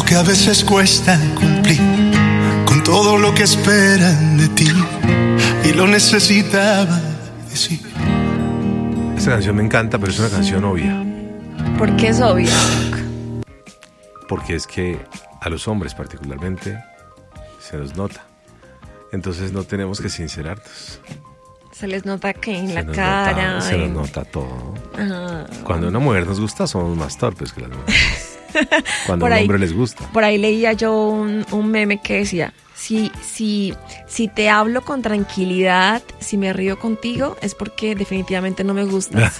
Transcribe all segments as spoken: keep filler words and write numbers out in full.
que a veces cuesta cumplir con todo lo que esperan de ti, y lo necesitaba decir. Esta canción me encanta, pero es una canción obvia. ¿Por qué es obvia? Porque es que a los hombres particularmente se nos nota. Entonces no tenemos que sincerarnos. Se les nota que en Se la nos cara. nota, se en... nos nota todo. Ajá. Cuando a una mujer nos gusta, somos más torpes que las mujeres. Cuando Por a un ahí- hombre les gusta. Por ahí leía yo un, un meme que decía, si, si, si te hablo con tranquilidad, si me río contigo, es porque definitivamente no me gustas.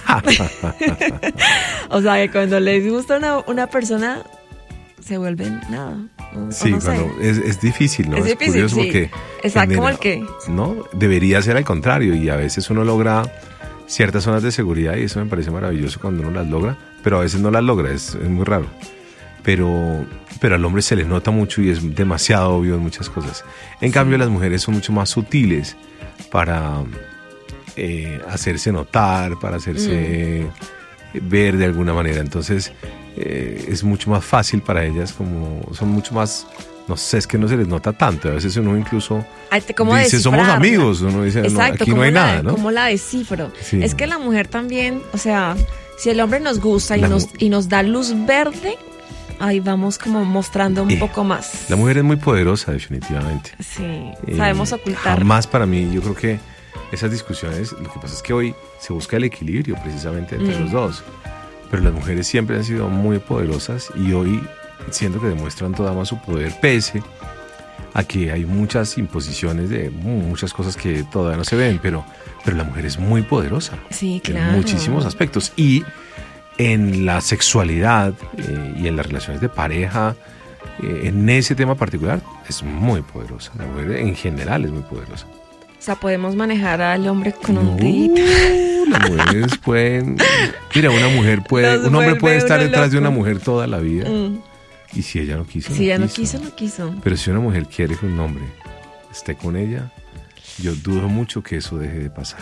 O sea, que cuando les gusta una, una persona, se vuelven nada. o- o Sí, no sé. cuando es, es difícil, ¿no? Es difícil, curioso sí. porque Exacto, como genera- el que. No, debería ser al contrario, y a veces uno logra ciertas zonas de seguridad y eso me parece maravilloso cuando uno las logra, pero a veces no las logra, es, es muy raro. Pero, pero al hombre se le nota mucho y es demasiado obvio en muchas cosas. En cambio, las mujeres son mucho más sutiles para eh, hacerse notar, para hacerse Mm. ver de alguna manera. Entonces, eh, es mucho más fácil para ellas, como son mucho más, no sé, es que no se les nota tanto. A veces uno incluso Ay, te- ¿cómo dice, somos descifrarla? amigos. Uno dice, no, Exacto, aquí no ¿cómo hay la- nada, ¿no? ¿Cómo la descifro? Sí. Es que la mujer también, o sea, si el hombre nos gusta y La nos, mu- y nos da luz verde, ahí vamos como mostrando un Eh, poco más. La mujer es muy poderosa, definitivamente. Sí, Eh, sabemos ocultar. Jamás para mí, yo creo que esas discusiones, lo que pasa es que hoy se busca el equilibrio precisamente entre Mm. los dos. Pero las mujeres siempre han sido muy poderosas y hoy siento que demuestran toda más su poder, pese a que hay muchas imposiciones de muchas cosas que todavía no se ven, pero, pero la mujer es muy poderosa. Sí, En claro. muchísimos aspectos. Y en la sexualidad eh, y en las relaciones de pareja, eh, en ese tema particular, es muy poderosa. La mujer en general es muy poderosa. O sea, podemos manejar al hombre con un No, dedito. las mujeres pueden... Mira, una mujer puede... Nos un hombre vuelve puede estar uno detrás de loco. una mujer toda la vida. Mm. Y si ella no quiso, Si ya no quiso, no quiso. Pero si una mujer quiere que un hombre esté con ella, yo dudo mucho que eso deje de pasar.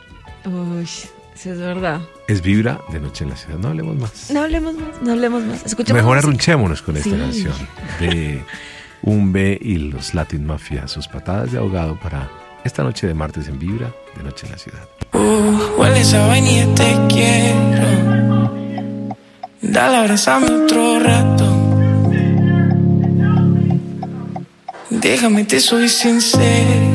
Uy, sí es verdad. Es Vibra de Noche en la Ciudad. No hablemos más. No hablemos más, no hablemos más. Escuchemos Mejor música. arrunchémonos con esta Sí. canción de Umbe y los Latin Mafia, sus patadas de ahogado para esta noche de martes en Vibra de Noche en la Ciudad. Uh, huele esa vainilla, te quiero. Dale, abrázame otro rato. Déjame, te soy sincero.